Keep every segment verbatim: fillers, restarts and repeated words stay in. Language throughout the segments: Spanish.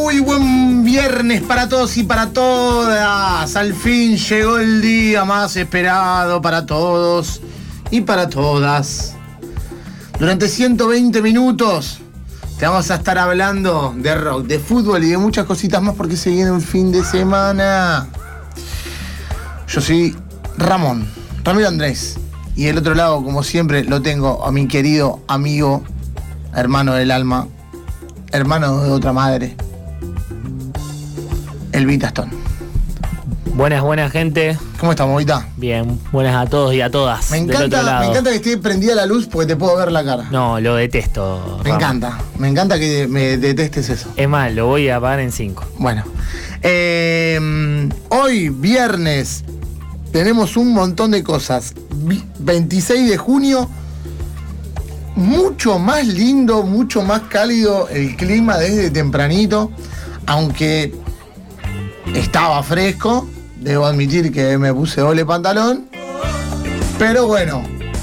Muy buen viernes para todos y para todas. Al fin llegó el día más esperado para todos y para todas. Durante ciento veinte minutos te vamos a estar hablando de rock, de fútbol y de muchas cositas más porque se viene un fin de semana. Yo soy Ramón, Ramiro Andrés. Y del otro lado, como siempre, lo tengo a mi querido amigo, hermano del alma, hermano de otra madre, el Vita Stone. Buenas, buenas gente. ¿Cómo estamos, Vita? Bien, buenas a todos y a todas. Me del encanta, otro lado. me encanta que esté prendida la luz porque te puedo ver la cara. No, lo detesto. Me Ramón. encanta, me encanta que me detestes eso. Es más, lo voy a apagar en cinco. Bueno, eh, hoy viernes tenemos un montón de cosas. veintiséis de junio, mucho más lindo, mucho más cálido el clima desde tempranito, aunque estaba fresco, debo admitir que me puse doble pantalón, pero bueno,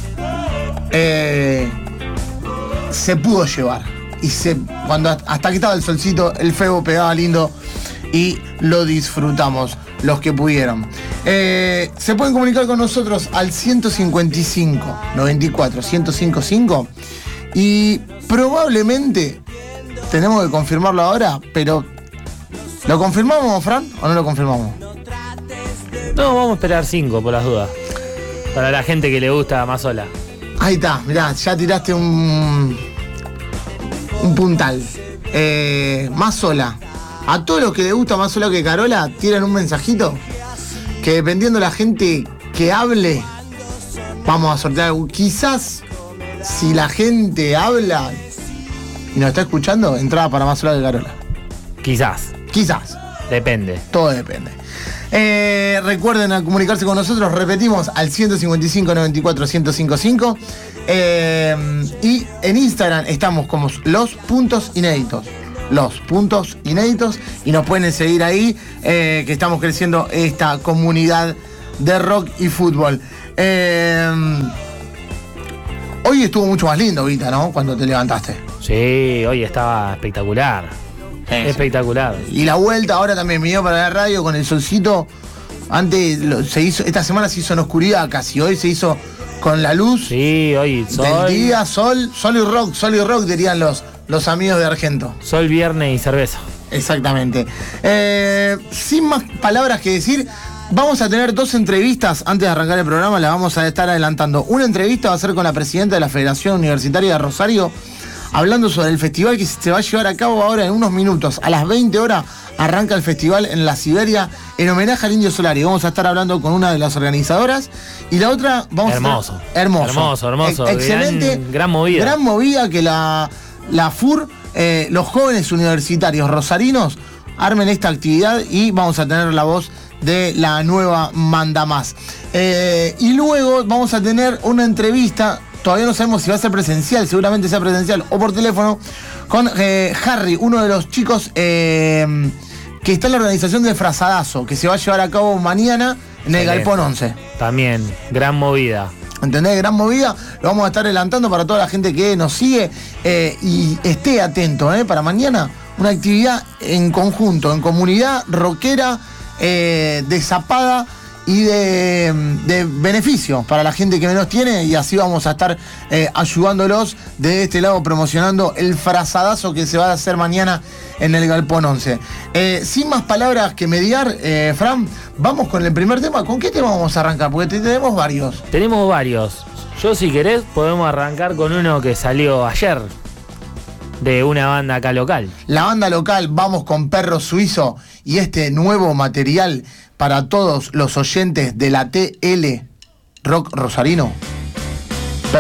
eh, se pudo llevar. Y se, cuando hasta que estaba el solcito, el febo pegaba lindo y lo disfrutamos los que pudieron. Eh, se pueden comunicar con nosotros al ciento cincuenta y cinco, noventa y cuatro, ciento cincuenta y cinco y probablemente tenemos que confirmarlo ahora, pero ¿lo confirmamos, Fran, o no lo confirmamos? No, vamos a esperar cinco por las dudas. Para la gente que le gusta más sola. Ahí está, mirá, ya tiraste un un puntal. Eh, más sola. A todos los que les gusta más sola que Carola, tiran un mensajito que dependiendo de la gente que hable, vamos a sortear algo. Quizás, si la gente habla y nos está escuchando, entrada para más sola que Carola. Quizás. Quizás. Depende. Todo depende. Eh, recuerden a comunicarse con nosotros, repetimos, al ciento cincuenta y cinco, noventa y cuatro, ciento cincuenta y cinco. Eh, y en Instagram estamos como Los Puntos Inéditos. Los Puntos Inéditos. Y nos pueden seguir ahí, eh, que estamos creciendo esta comunidad de rock y fútbol. Eh, hoy estuvo mucho más lindo, Vita, ¿no? Cuando te levantaste. Sí, hoy estaba espectacular. Eso. Espectacular. Y la vuelta ahora también me dio para la radio con el solcito. Antes lo, se hizo, esta semana se hizo en oscuridad casi. Hoy se hizo con la luz. Sí, hoy sol. Del día, sol, sol y rock, sol y rock dirían los, los amigos de Argento. Sol, viernes y cerveza. Exactamente. Eh, sin más palabras que decir, vamos a tener dos entrevistas antes de arrancar el programa, la vamos a estar adelantando. Una entrevista va a ser con la presidenta de la Federación Universitaria de Rosario, hablando sobre el festival que se va a llevar a cabo ahora en unos minutos. A las veinte horas arranca el festival en la Siberia en homenaje al Indio Solari. Vamos a estar hablando con una de las organizadoras y la otra vamos hermoso. a estar... Hermoso. Hermoso, hermoso. Ex- excelente. Gran, gran movida. Gran movida que la, la F U R, eh, los jóvenes universitarios rosarinos, armen esta actividad y vamos a tener la voz de la nueva Manda Más. Eh, y luego vamos a tener una entrevista. Todavía no sabemos si va a ser presencial, seguramente sea presencial o por teléfono, con eh, Harry, uno de los chicos eh, que está en la organización del Frazadazo, que se va a llevar a cabo mañana en el Excelente. Galpón once. También, gran movida. ¿Entendés? Gran movida. Lo vamos a estar adelantando para toda la gente que nos sigue eh, y esté atento, eh, para mañana. Una actividad en conjunto, en comunidad rockera, eh, de zapada y de, de beneficio para la gente que menos tiene, y así vamos a estar eh, ayudándolos de este lado, promocionando el frazadazo que se va a hacer mañana en el Galpón once. Eh, sin más palabras que mediar, eh, Fran, vamos con el primer tema. ¿Con qué tema vamos a arrancar? Porque tenemos varios. Tenemos varios. Yo, si querés, podemos arrancar con uno que salió ayer, de una banda acá local. La banda local, vamos con Perro Suizo y este nuevo material para todos los oyentes de la T L Rock Rosarino.